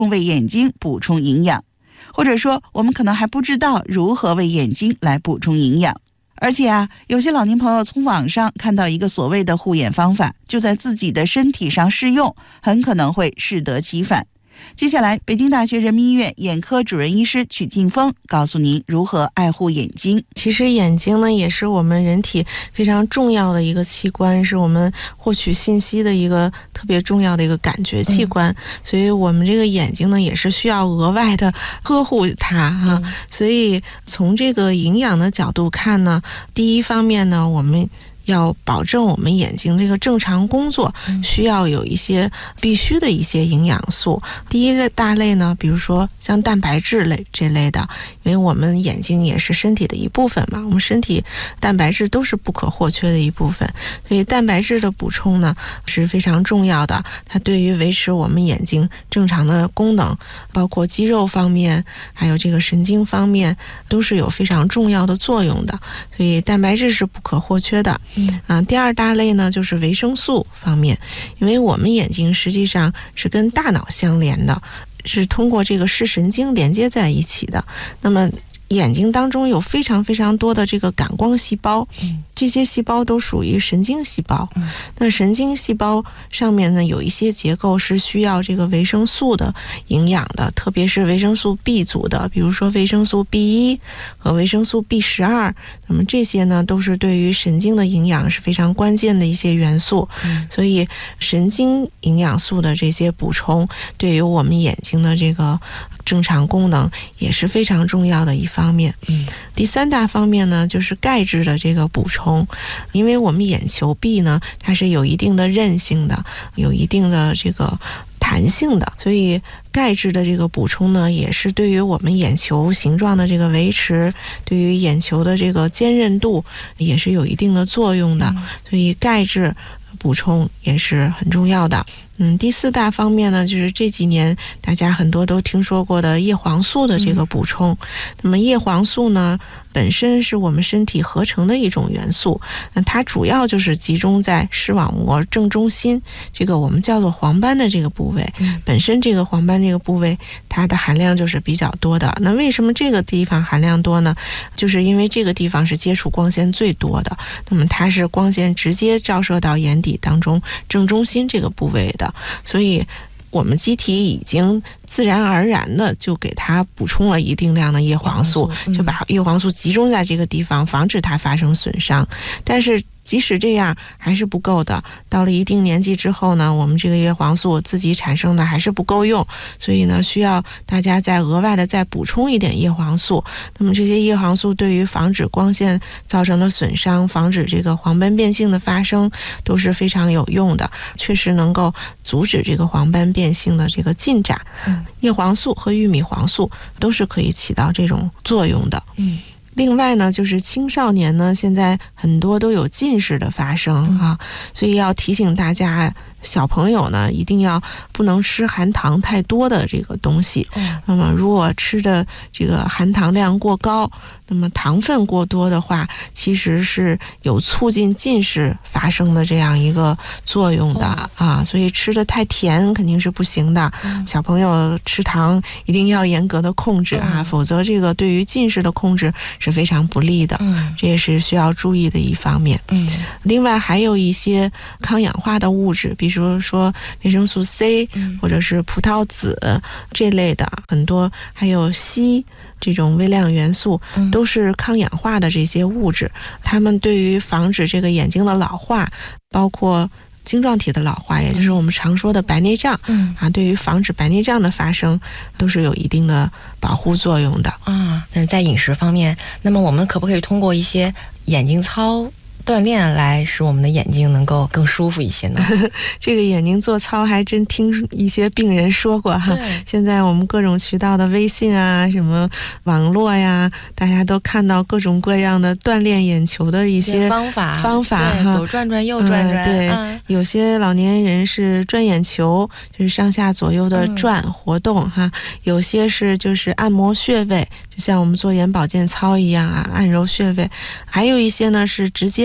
为眼睛补充营养，或者说我们可能还不知道如何为眼睛来补充营养。而且有些老年朋友从网上看到一个所谓的护眼方法，就在自己的身体上试用，很可能会适得其反。接下来，北京大学人民医院眼科主任医师曲静峰告诉您如何爱护眼睛。 其实眼睛呢，也是我们人体非常重要的一个器官，是我们获取信息的一个特别重要的一个感觉器官，所以我们这个眼睛呢，也是需要额外的呵护它所以从这个营养的角度看呢，第一方面呢，我们要保证我们眼睛这个正常工作，需要有一些必须的一些营养素。第一个大类呢，比如说像蛋白质类这类的，因为我们眼睛也是身体的一部分嘛，我们身体蛋白质都是不可或缺的一部分，所以蛋白质的补充呢是非常重要的，它对于维持我们眼睛正常的功能，包括肌肉方面还有这个神经方面都是有非常重要的作用的，所以蛋白质是不可或缺的。第二大类呢就是维生素方面，因为我们眼睛实际上是跟大脑相连的，是通过这个视神经连接在一起的。那么眼睛当中有非常非常多的这个感光细胞，这些细胞都属于神经细胞。那神经细胞上面呢，有一些结构是需要这个维生素的营养的，特别是维生素 B 族的，比如说维生素 B1 和维生素 B12，那么这些呢都是对于神经的营养是非常关键的一些元素。所以神经营养素的这些补充，对于我们眼睛的这个正常功能也是非常重要的一方面。第三大方面呢，就是钙质的这个补充，因为我们眼球壁呢，它是有一定的韧性的，有一定的这个弹性的，所以钙质的这个补充呢，也是对于我们眼球形状的这个维持，对于眼球的这个坚韧度也是有一定的作用的，所以钙质补充也是很重要的。第四大方面呢，就是这几年大家很多都听说过的叶黄素的这个补充。那么叶黄素呢，本身是我们身体合成的一种元素，它主要就是集中在视网膜正中心，这个我们叫做黄斑的这个部位。本身这个黄斑这个部位，它的含量就是比较多的。那为什么这个地方含量多呢？就是因为这个地方是接触光线最多的，那么它是光线直接照射到眼底当中正中心这个部位的，所以我们机体已经自然而然的就给它补充了一定量的叶黄素，就把叶黄素集中在这个地方，防止它发生损伤。但是即使这样还是不够的，到了一定年纪之后呢，我们这个叶黄素自己产生的还是不够用，所以呢，需要大家再额外的再补充一点叶黄素。那么这些叶黄素对于防止光线造成的损伤，防止这个黄斑变性的发生都是非常有用的，确实能够阻止这个黄斑变性的这个进展。叶黄素和玉米黄素都是可以起到这种作用的。另外呢，就是青少年呢，现在很多都有近视的发生所以要提醒大家，小朋友呢一定要不能吃含糖太多的这个东西。那么如果吃的这个含糖量过高，那么糖分过多的话，其实是有促进近视发生的这样一个作用的所以吃的太甜肯定是不行的。小朋友吃糖一定要严格的控制否则这个对于近视的控制是非常不利的。这也是需要注意的一方面。另外还有一些抗氧化的物质，比如说维生素 C 或者是葡萄籽这类的，很多还有硒这种微量元素都是抗氧化的这些物质，它们对于防止这个眼睛的老化，包括晶状体的老化，也就是我们常说的白内障对于防止白内障的发生都是有一定的保护作用的。 但是在饮食方面，那么我们可不可以通过一些眼睛操锻炼来使我们的眼睛能够更舒服一些呢？ 这个眼睛做操还真听一些病人说过现在我们各种渠道的微信什么网络呀，大家都看到各种各样的锻炼眼球的一些方法左转转右转转。 对，有些老年人是转眼球，就是上下左右的转活动有些是就是按摩穴位，就像我们做眼保健操一样按揉穴位，还有一些呢是直接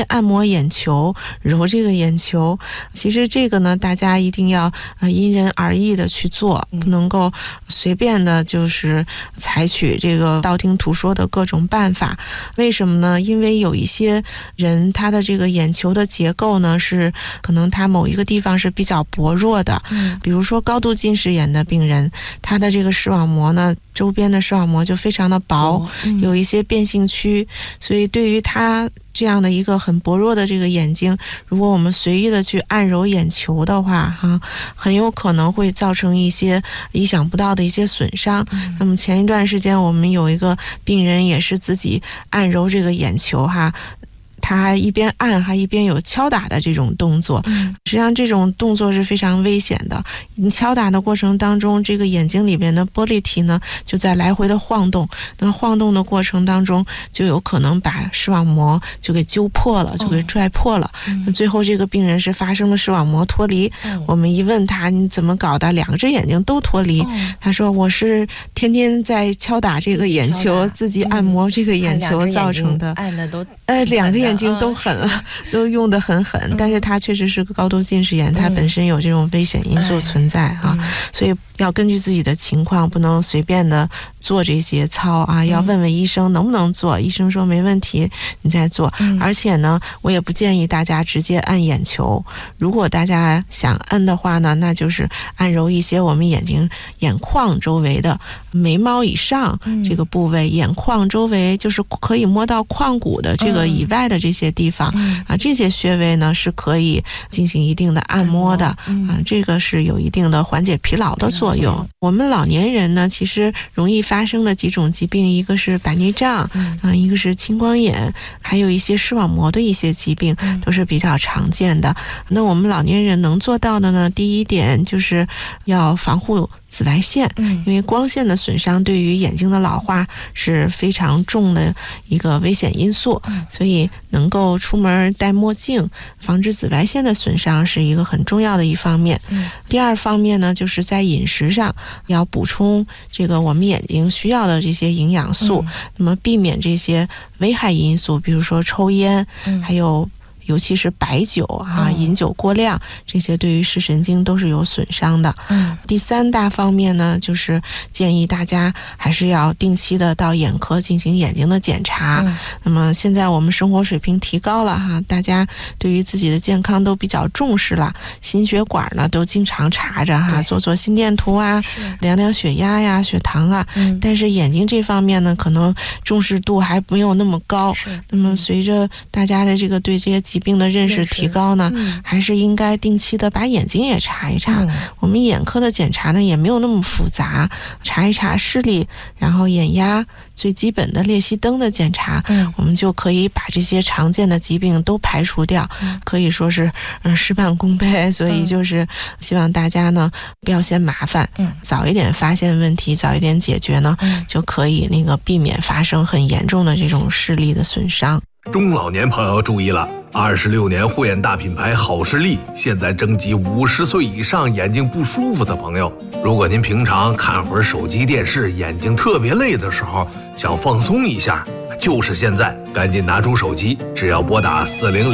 按摩眼球，揉这个眼球。其实这个呢，大家一定要因人而异的去做，不能够随便的就是采取这个道听途说的各种办法。为什么呢？因为有一些人他的这个眼球的结构呢，是可能他某一个地方是比较薄弱的，比如说高度近视眼的病人，他的这个视网膜呢，周边的视网膜就非常的薄，有一些变性区，所以对于他这样的一个很薄弱的这个眼睛，如果我们随意的去按揉眼球的话，很有可能会造成一些意想不到的一些损伤。那么前一段时间我们有一个病人也是自己按揉这个眼球他一边按还一边有敲打的这种动作，实际上这种动作是非常危险的。你敲打的过程当中，这个眼睛里边的玻璃体呢就在来回的晃动，那晃动的过程当中就有可能把视网膜就给揪破了，就给拽破了。那最后这个病人是发生了视网膜脱离。我们一问他你怎么搞的，两只眼睛都脱离。他说我是天天在敲打这个眼球，自己按摩这个眼球造成的。 按的都两个眼睛都狠了，都用得很狠，但是它确实是个高度近视眼，它本身有这种危险因素存在所以要根据自己的情况，不能随便的做这些操要问问医生能不能做，医生说没问题你再做。而且呢，我也不建议大家直接按眼球，如果大家想按的话呢，那就是按揉一些我们眼睛眼眶周围的眉毛以上这个部位，眼眶周围就是可以摸到眶骨的这个以外的这些地方这些穴位呢是可以进行一定的按摩的这个是有一定的缓解疲劳的作用。我们老年人呢，其实容易发生的几种疾病，一个是白内障一个是青光眼，还有一些视网膜的一些疾病都是比较常见的。那我们老年人能做到的呢，第一点就是要防护紫外线，因为光线的损伤对于眼睛的老化是非常重的一个危险因素，所以能够出门戴墨镜，防止紫外线的损伤是一个很重要的一方面。第二方面呢，就是在饮食上要补充这个我们眼睛需要的这些营养素，那么避免这些危害因素，比如说抽烟，还有尤其是白酒饮酒过量，这些对于视神经都是有损伤的。第三大方面呢，就是建议大家还是要定期的到眼科进行眼睛的检查。那么现在我们生活水平提高了大家对于自己的健康都比较重视了，心血管呢都经常查着做心电图量量血压呀、血糖但是眼睛这方面呢，可能重视度还没有那么高。那么随着大家的这个对这些疾病的认识提高呢，还是应该定期的把眼睛也查一查。我们眼科的检查呢也没有那么复杂，查一查视力，然后眼压，最基本的裂隙灯的检查，我们就可以把这些常见的疾病都排除掉，可以说是事半功倍。所以就是希望大家呢不要嫌麻烦，早一点发现问题，早一点解决呢，就可以避免发生很严重的这种视力的损伤。 中老年朋友注意了，26年护眼大品牌好视力现在征集50岁以上眼睛不舒服的朋友。如果您平常看会儿手机电视，眼睛特别累的时候，想放松一下，就是现在，赶紧拿出手机，只要拨打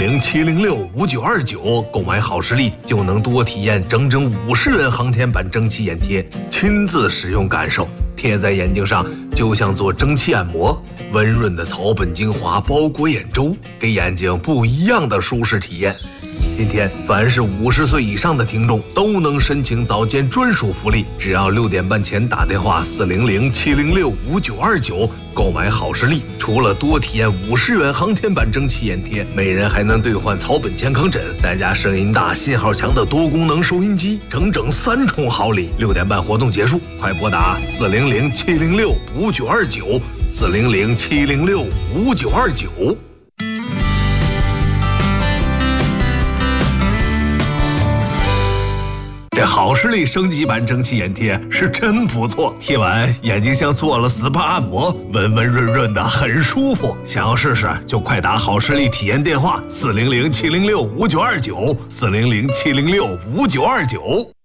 400-706-5929购买好视力，就能多体验整整50元航天版蒸汽眼贴，亲自使用感受，贴在眼睛上就像做蒸汽按摩，温润的草本精华包裹眼周，给眼睛不一样的舒适体验。今天凡是50岁以上的听众都能申请早间专属福利，只要6点半前打电话400-706-5929购买好视力，除了多体验50元航天版蒸汽眼贴，每人还能兑换草本健康枕，再加声音大信号强的多功能收音机，整整3重好礼。6点半活动结束，快拨打400-706-5929 400-706-5929。这好视力升级版蒸汽眼贴是真不错，贴完眼睛像做了 SPA 按摩，温温润润的，很舒服。想要试试就快打好视力体验电话400-706-5929 400-706-5929。